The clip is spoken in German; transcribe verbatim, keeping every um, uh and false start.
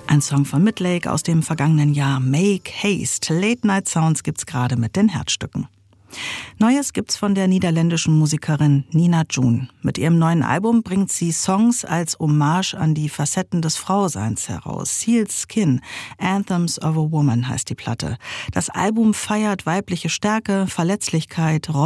Ein Song von Midlake aus dem vergangenen Jahr, Make Haste. Late Night Sounds gibt's gerade mit den Herzstücken. Neues gibt's von der niederländischen Musikerin Nina June. Mit ihrem neuen Album bringt sie Songs als Hommage an die Facetten des Frauseins heraus. Sealed Skin, Anthems of a Woman heißt die Platte. Das Album feiert weibliche Stärke, Verletzlichkeit,